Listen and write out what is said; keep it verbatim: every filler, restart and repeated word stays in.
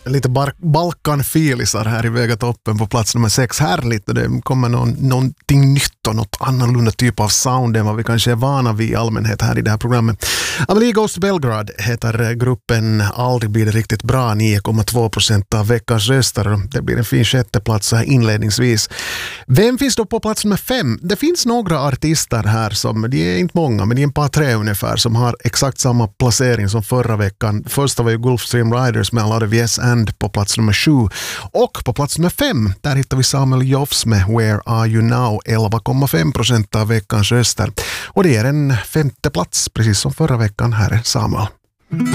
lite bar- Balkan-filisar här i Vegatoppen på plats nummer sex. Härligt, det kommer någon, någonting nytt och något annorlunda typ av sound än vad vi kanske är vana vid i allmänhet här i det här programmet. Amelie Goes to Belgrade heter gruppen. Aldrig blir det riktigt bra, nio komma två procent av veckans röster. Det blir en fin sjätte plats här inledningsvis. Vem finns då på plats nummer fem? Det finns några artister här som, de är inte många men det är en par tre ungefär som har exakt samma placering som förra veckan. Första var ju Gulfstream Riders med A Lot of Yes And på plats nummer sju. Och på plats nummer fem, där hittar vi Samuel Joffs med Where Are You Now, elva komma fem procent av veckans röster. Och det är en femte plats, precis som förra veckan. Här är Samuel.